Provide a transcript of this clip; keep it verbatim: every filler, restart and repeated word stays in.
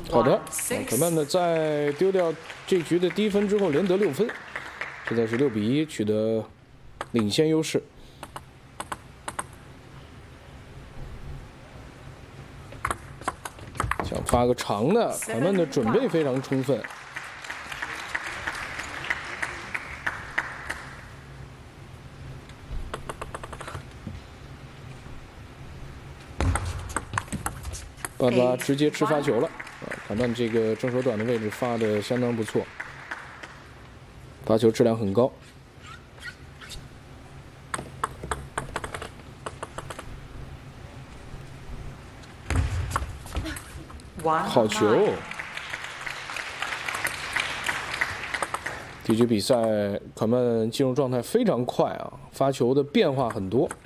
好的，凯曼呢在丢掉这局的第一分之后，连得六分，现在是六比一，取得领先优势。想发个长的，凯曼的准备非常充分。 巴巴直接吃发球了，啊，凯曼这个正手短的位置发的相当不错，发球质量很高。好球！这局比赛，凯曼进入状态非常快啊，发球的变化很多。